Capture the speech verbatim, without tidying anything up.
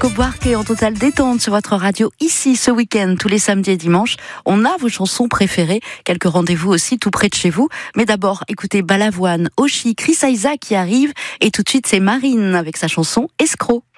Chico Buarque en totale détente sur votre radio ici ce week-end, tous les samedis et dimanches. On a vos chansons préférées, quelques rendez-vous aussi tout près de chez vous. Mais d'abord, écoutez Balavoine, Oshi, Chris Isaak qui arrive et tout de suite c'est Marine avec sa chanson Escroc.